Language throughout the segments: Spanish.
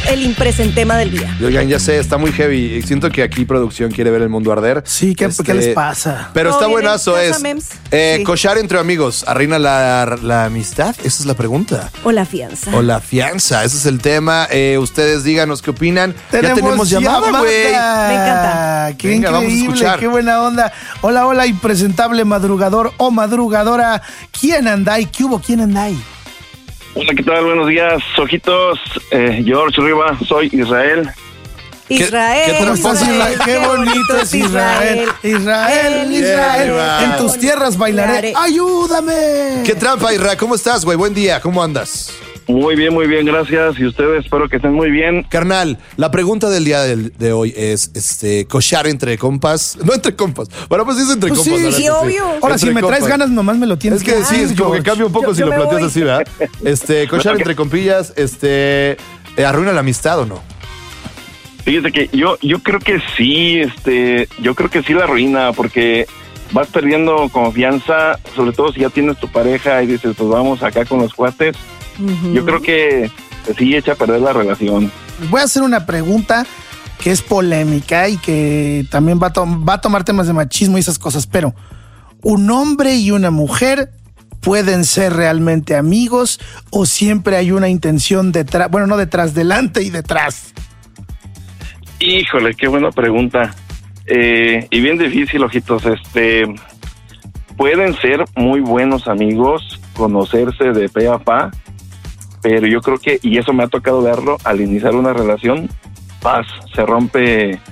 el impresentema del día. Oigan, ya sé, está muy heavy. Siento que aquí producción quiere ver el mundo arder. Sí, ¿qué les pasa? Pero está buenazo. Sí. Cochar entre amigos. ¿Arruina la amistad? Esa es la pregunta. O la fianza. O la fianza, ese es el tema. Ustedes díganos qué opinan. Ya tenemos llamada, güey. Me encanta. Qué Venga, increíble, vamos a escuchar. qué buena onda. Hola, hola, impresentable madrugador o madrugadora. ¿Quién anda ahí? ¿Qué hubo? ¿Quién anda ahí? Hola, ¿qué tal? Buenos días, ojitos. George Riva, soy Israel. Israel. ¿Qué ¿Cómo estás, Israel? Qué bonito es Israel. Israel. En tus tierras bailaré. ¡Ayúdame! ¿Qué trampa, Isra? ¿Cómo estás, güey? Buen día, ¿cómo andas? Muy bien, gracias. Y ustedes, espero que estén muy bien. Carnal, la pregunta del día de hoy es, cochar entre compas. No entre compas. Bueno, pues sí es entre Pues compas. sí, la neta, sí, obvio. Ahora, Entre si me traes compas. ganas, nomás me lo tienes Es que sí, es como que cambia un poco Yo si lo me planteas voy. así, ¿verdad? Cochar entre compillas, ¿arruina la amistad o no? Fíjate que yo creo que sí, yo creo que sí la arruina, porque vas perdiendo confianza, sobre todo si ya tienes tu pareja y dices, pues vamos acá con los cuates. Yo creo que sí echa a perder la relación. Voy a hacer una pregunta que es polémica y que también va a tomar temas de machismo y esas cosas, pero ¿un hombre y una mujer pueden ser realmente amigos o siempre hay una intención detrás? Bueno, no detrás, delante y detrás. Híjole, qué buena pregunta. Y bien difícil, ojitos. Pueden ser muy buenos amigos, conocerse de pe a pa, pero yo creo que, y eso me ha tocado verlo, al iniciar una relación, se rompe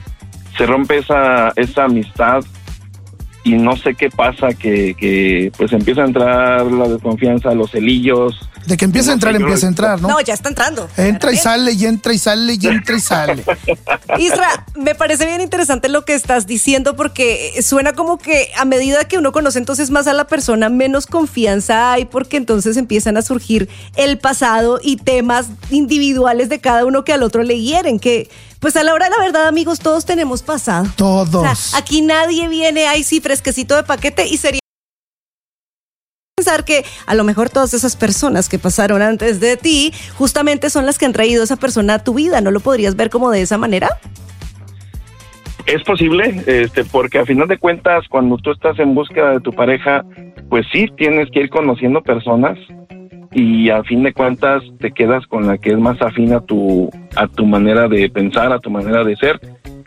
esa amistad y no sé qué pasa, que pues empieza a entrar la desconfianza, los celillos. De que empieza a entrar, ¿no? No, ya está entrando. Entra y sale, y entra y sale, y entra y sale. Isra, me parece bien interesante lo que estás diciendo porque suena como que a medida que uno conoce entonces más a la persona, menos confianza hay porque entonces empiezan a surgir el pasado y temas individuales de cada uno que al otro le hieren, que pues a la hora de la verdad, amigos, todos tenemos pasado. Todos. O sea, aquí nadie viene ahí sí fresquecito de paquete y sería pensar que a lo mejor todas esas personas que pasaron antes de ti justamente son las que han traído a esa persona a tu vida. ¿No lo podrías ver como de esa manera? Es posible, porque a final de cuentas, cuando tú estás en búsqueda de tu pareja, pues sí tienes que ir conociendo personas y a fin de cuentas te quedas con la que es más afín a tu manera de pensar, a tu manera de ser.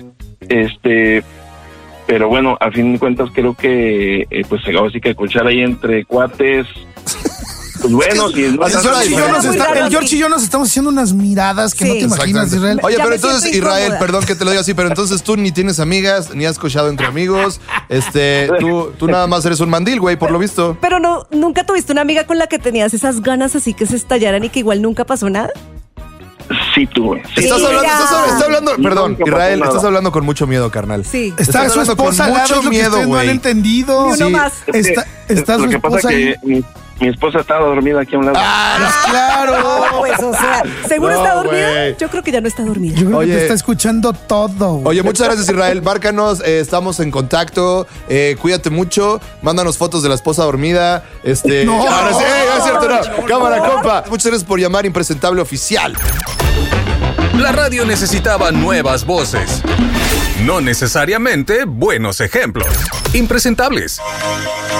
Pero bueno, a fin de cuentas creo que pues así que escuchar ahí entre cuates, pues bueno, si no El George y yo nos estamos haciendo unas miradas que no te imaginas, Israel. Oye, Ya pero me entonces, siento Israel, incómoda. perdón que te lo diga así, pero entonces tú ni tienes amigas, ni has cochado entre amigos, tú nada más eres un mandil, güey, por lo visto. Pero no, ¿nunca tuviste una amiga con la que tenías esas ganas así que se estallaran y que igual nunca pasó nada? Sí tuve. Sí. Estás hablando, perdón, Nunca pasó Israel, nada. estás hablando con mucho miedo, carnal. Sí. Está su hablando esposa con al lado, mucho es lo que miedo, ustedes no han güey. entendido. Ni uno más. Está Lo su que pasa esposa es ahí. que mi esposa estaba dormida aquí a un lado. Claro. Pues, o sea, ¿seguro No, está dormida? güey. Yo creo que ya no está dormida. Yo creo Oye. que te está escuchando todo. güey. Oye, muchas gracias, Israel. Márcanos, estamos en contacto. Cuídate mucho. Mándanos fotos de la esposa dormida. No. Ahora sí, es cierto, no. Cámara, compa. Muchas gracias por llamar, Impresentable Oficial. La radio necesitaba nuevas voces. No necesariamente buenos ejemplos. Impresentables.